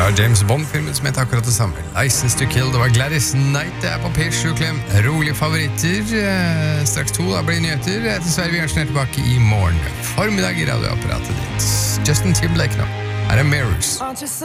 James Bond-filmen som heter akkurat det samme. License to Kill, det var Gladys Knight, det på P7 Klem. Rolige favoritter. Straks 2, da blir nyheter. Dessverre, vi er tilbake i morgen. Formiddag i radioapparatet ditt. Justin Timberlake nå. Her er Mirrors.